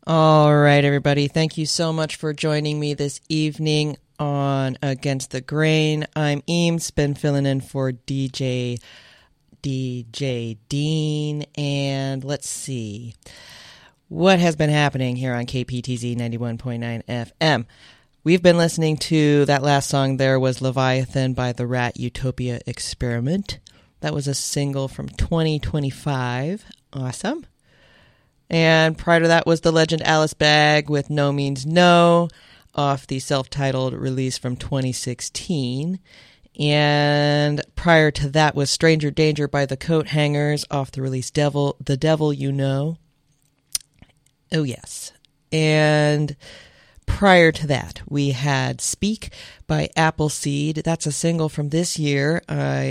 All right, everybody. Thank you so much for joining me this evening on Against the Grain. I'm Eames, been filling in for DJ Dean, and let's see what has been happening here on KPTZ 91.9 FM. We've been listening to that last song there was Leviathan by the Rat Utopia Experiment. That was a single from 2025. Awesome. And prior to that was the legend Alice Bag with No Means No off the self-titled release from 2016. And prior to that was Stranger Danger by the Coat Hangers off the release The Devil You Know. Oh, yes. And prior to that, we had Speak by Appleseed. That's a single from this year.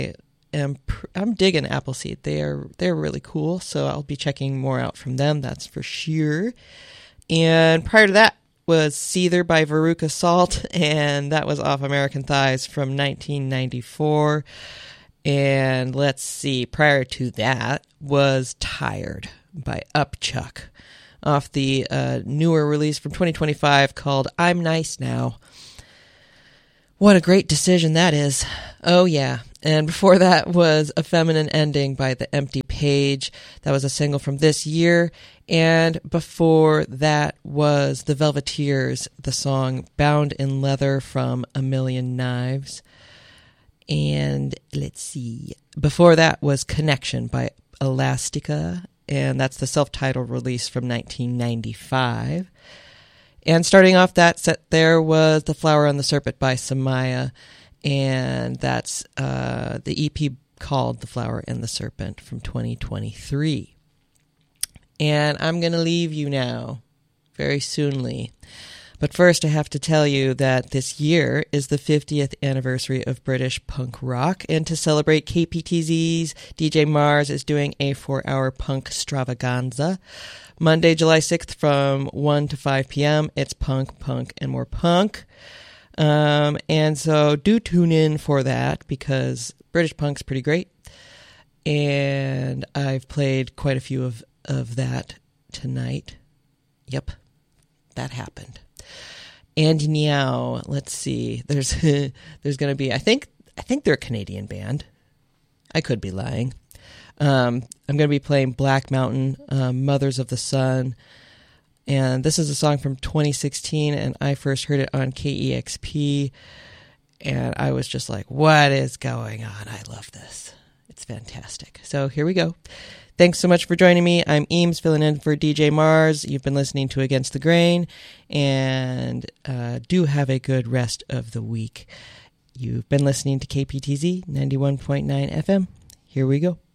I'm digging Appleseed. They're really cool, so I'll be checking more out from them, that's for sure. And prior to that was Seether by Veruca Salt, and that was off American Thighs from 1994. And let's see, prior to that was Tired by Upchuck off the newer release from 2025 called I'm Nice Now. What a great decision that is. Oh, yeah. And before that was A Feminine Ending by The Empty Page. That was a single from this year. And before that was The Velveteers, the song Bound in Leather from A Million Knives. And let's see. Before that was Connection by Elastica. And that's the self-titled release from 1995. And starting off that set there was The Flower and the Serpent by Samaya. And that's the EP called The Flower and the Serpent from 2023. And I'm going to leave you now very soonly. But first I have to tell you that this year is the 50th anniversary of British punk rock. And to celebrate, KPTZ's DJ Mars is doing a 4-hour punk extravaganza. Monday, July 6th from 1 to 5 p.m. It's punk, and more punk. And so do tune in for that because British punk's pretty great. And I've played quite a few of that tonight. Yep, that happened. And now, let's see. There's going to be, I think they're a Canadian band. I could be lying. I'm going to be playing Black Mountain, Mothers of the Sun. And this is a song from 2016, and I first heard it on KEXP, and I was just like, what is going on? I love this. It's fantastic. So here we go. Thanks so much for joining me. I'm Eames, filling in for DJ Mars. You've been listening to Against the Grain, and do have a good rest of the week. You've been listening to KPTZ 91.9 FM. Here we go.